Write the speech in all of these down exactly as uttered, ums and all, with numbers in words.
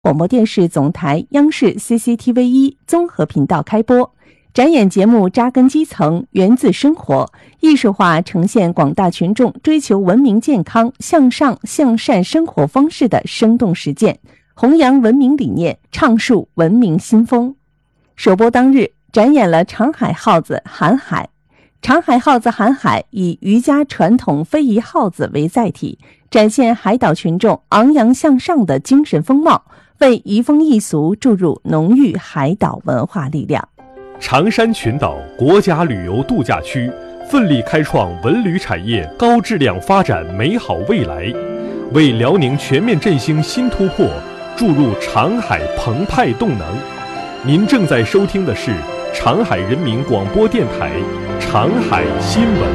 广播电视总台央视 C C T V 一综合频道开播。展演节目扎根基层，源自生活，艺术化呈现广大群众追求文明健康、向上向善生活方式的生动实践，弘扬文明理念，倡述文明新风。首播当日，展演了长海号子航海。长海号子航海以渔家传统非遗号子为载体，展现海岛群众昂扬向上的精神风貌，为移风易俗注入浓郁海岛文化力量。 长山群岛国家旅游度假区奋力开创文旅产业高质量发展美好未来，为辽宁全面振兴新突破注入长海澎湃动能。您正在收听的是长海人民广播电台长海新闻。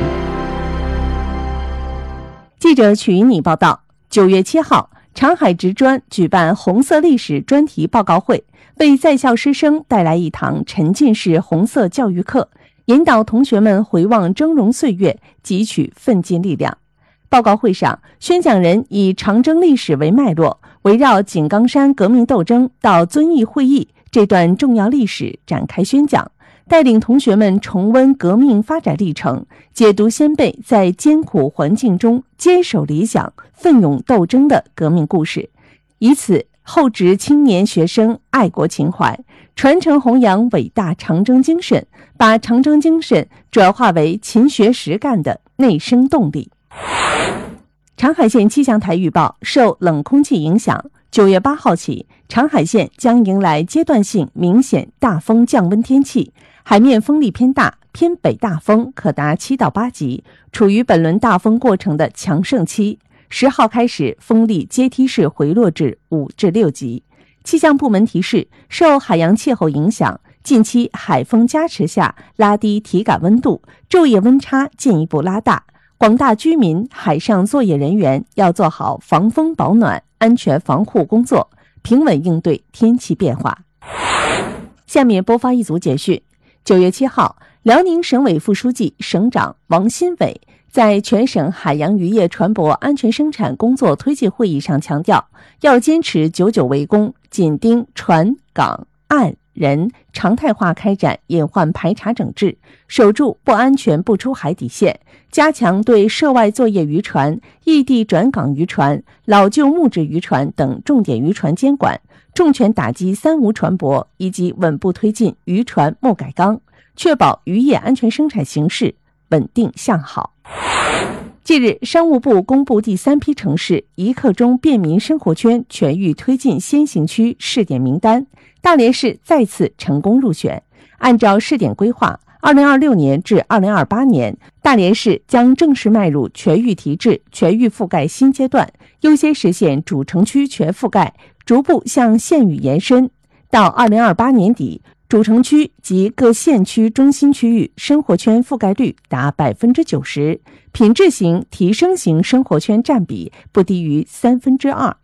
记者曲云妮报道，九月七号，长海职专举办红色历史专题报告会，为在校师生带来一堂沉浸式红色教育课，引导同学们回望峥嵘岁月，汲取奋进力量。报告会上，宣讲人以长征历史为脉络，围绕井冈山革命斗争到遵义会议这段重要历史展开宣讲，带领同学们重温革命发展历程，解读先辈在艰苦环境中坚守理想、奋勇斗争的革命故事，以此厚植青年学生爱国情怀，传承弘扬伟大长征精神，把长征精神转化为勤学实干的内生动力。长海县气象台预报，受冷空气影响，九月八号起，长海县将迎来阶段性明显大风降温天气，海面风力偏大，偏北大风可达七到八级，处于本轮大风过程的强盛期。十号开始，风力阶梯式回落至五至六级。气象部门提示，受海洋气候影响，近期海风加持下拉低体感温度，昼夜温差进一步拉大。广大居民、海上作业人员要做好防风保暖、安全防护工作，平稳应对天气变化。下面播发一组简讯。九月七号，辽宁省委副书记、省长王新伟在全省海洋渔业船舶安全生产工作推进会议上强调，要坚持九九围攻，紧盯船、港、岸、人，常态化开展隐患排查整治，守住不安全不出海底线，加强对涉外作业渔船、异地转港渔船、老旧木质渔船等重点渔船监管，重拳打击三无船舶，以及稳步推进渔船末改纲，确保渔业安全生产形势稳定向好。近日，商务部公布第三批城市一刻钟便民生活圈全域推进先行区试点名单，大连市再次成功入选。按照试点规划，二零二六年至二零二八年，大连市将正式迈入全域提质、全域覆盖新阶段，优先实现主城区全覆盖，逐步向县域延伸。到二零二八年底，主城区及各县区中心区域生活圈覆盖率达百分之九十，品质型、提升型生活圈占比不低于三分之二。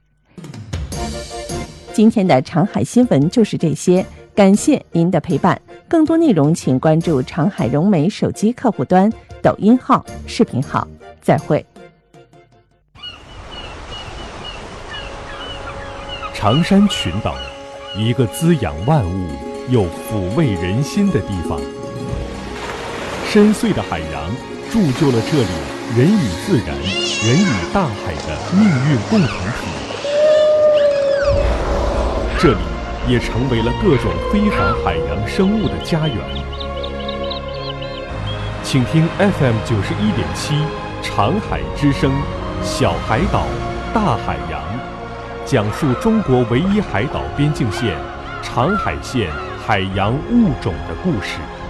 今天的长海新闻就是这些，感谢您的陪伴。更多内容请关注长海融媒手机客户端、抖音号、视频号。再会。 长山群岛，一个滋养万物又抚慰人心的地方。深邃的海洋铸就了这里人与自然、人与大海的命运共同体。这里也成为了各种非凡海洋生物的家园。请听 F M 九十一点七长海之声，小海岛，大海洋，讲述中国唯一海岛边境线长海县海洋物种的故事。